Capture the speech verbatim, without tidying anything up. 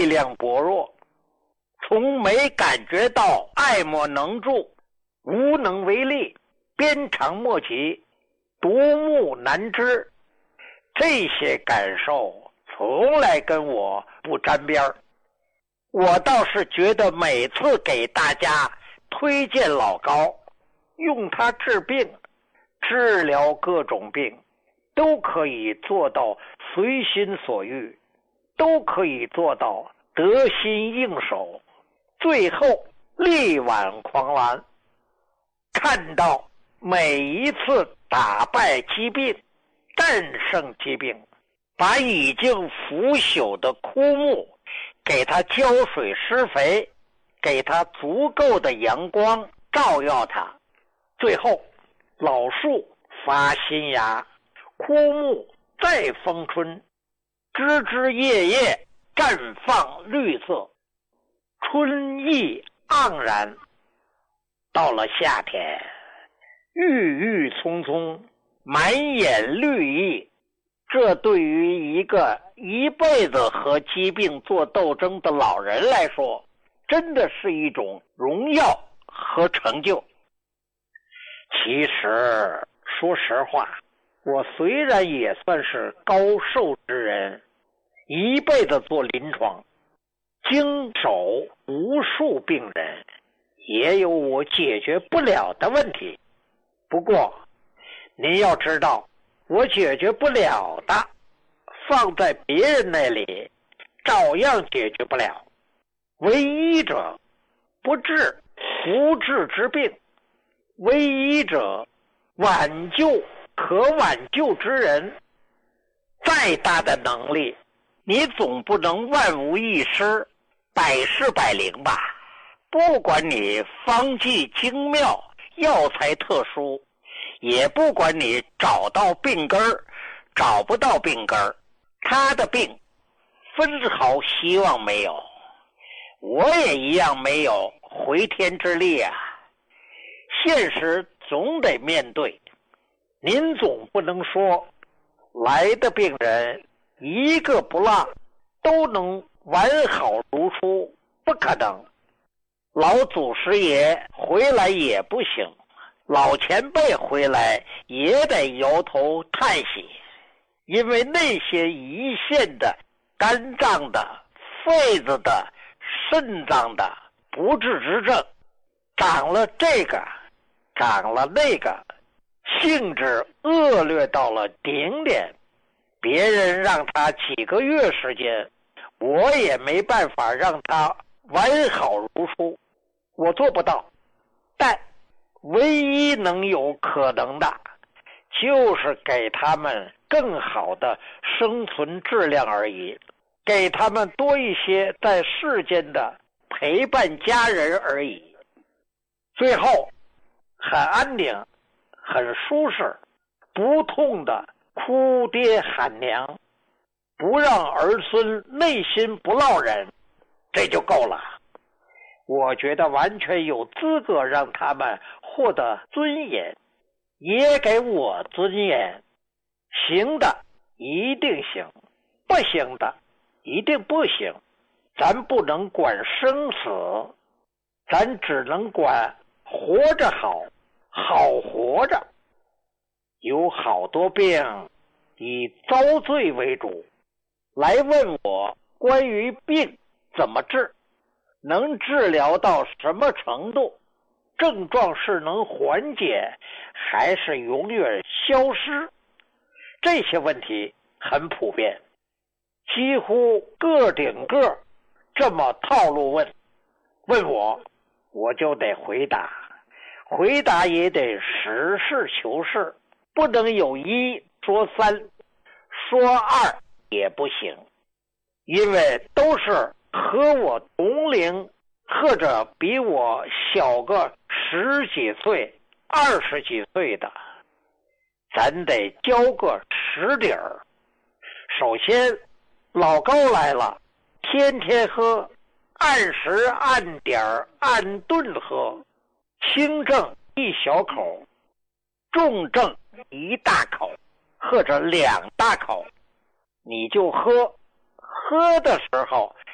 力量薄弱，从没感觉到爱莫能助、无能为力、鞭长莫及、独木难支，这些感受从来跟我不沾边儿。我倒是觉得每次给大家推荐老高，用它治病、治疗各种病，都可以做到随心所欲，都可以做到得心应手，最后力挽狂澜。看到每一次打败疾病、战胜疾病，把已经腐朽的枯木给它浇水施肥，给它足够的阳光照耀它，最后老树发新芽，枯木再丰春，枝枝叶叶绽放绿色，春意盎然。到了夏天，郁郁葱葱，满眼绿意，这对于一个一辈子和疾病做斗争的老人来说，真的是一种荣耀和成就。其实说实话，我虽然也算是高寿之人，一辈子做临床，经手无数病人，也有我解决不了的问题。不过您要知道，我解决不了的放在别人那里照样解决不了。为医者不治不治之病，为医者挽救可挽救之人。再大的能力，你总不能万无一失、百试百灵吧？不管你方剂精妙、药材特殊，也不管你找到病根儿、找不到病根儿，他的病分毫希望没有，我也一样没有回天之力啊。现实总得面对，您总不能说来的病人一个不落都能完好如初，不可能。老祖师爷回来也不行，老前辈回来也得摇头叹息，因为那些胰腺的、肝脏的、肺子的、肾脏的不治之症，长了这个长了那个，性质恶劣到了顶点。别人让他几个月时间，我也没办法让他完好如初，我做不到。但唯一能有可能的，就是给他们更好的生存质量而已，给他们多一些在世间的陪伴家人而已。最后很安宁，很舒适，不痛的哭爹喊娘，不让儿孙内心不落忍，这就够了。我觉得完全有资格让他们获得尊严，也给我尊严。行的一定行，不行的一定不行。咱不能管生死，咱只能管活着好，好活着。有好多病以遭罪为主，来问我关于病怎么治，能治疗到什么程度，症状是能缓解还是永远消失，这些问题很普遍，几乎个顶个这么套路问问我，我就得回答，回答也得实事求是，不能有一说三，说二也不行，因为都是和我同龄或者比我小个十几岁、二十几岁的，咱得交个实底儿。首先，老高来了，天天喝，按时按点儿按顿喝，轻症一小口，重症一大口或者两大口，你就喝。喝的时候